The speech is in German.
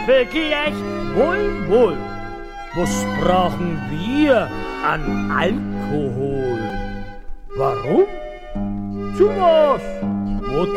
begehrt wohl, wohl. Was brauchen wir an Alkohol? Warum? Zu was?